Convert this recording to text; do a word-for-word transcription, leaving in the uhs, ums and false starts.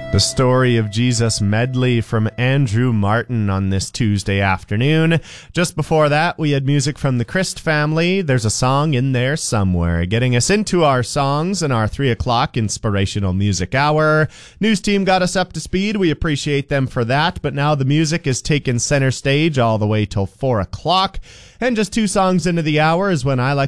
The Story of Jesus medley from Andrew Martin on this Tuesday afternoon. Just before that, we had music from the Christ family. There's a song in there somewhere. Getting us into our songs in our three o'clock inspirational music hour. News team got us up to speed. We appreciate them for that. But now the music is taken center stage all the way till four o'clock. And just two songs into the hour is when I like